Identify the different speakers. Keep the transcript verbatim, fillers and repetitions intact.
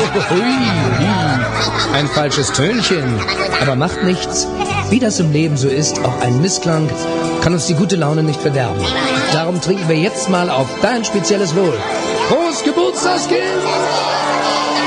Speaker 1: hui, hui. Ein falsches Tönchen. Aber macht nichts. Wie das im Leben so ist, auch ein Missklang kann uns die gute Laune nicht verderben. Darum trinken wir jetzt mal auf dein spezielles Wohl. Prost, Geburtstagskind!